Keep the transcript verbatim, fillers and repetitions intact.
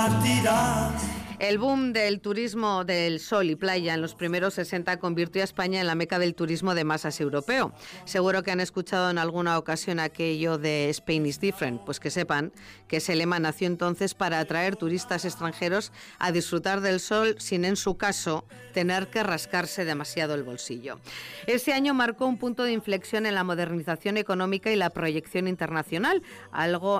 El boom del turismo del sol y playa en los primeros sesenta convirtió a España en la meca del turismo de masas europeo. Seguro que han escuchado en alguna ocasión aquello de Spain is different, pues que sepan que ese lema nació entonces para atraer turistas extranjeros a disfrutar del sol sin, en su caso, tener que rascarse demasiado el bolsillo. Ese año marcó un punto de inflexión en la modernización económica y la proyección internacional, algo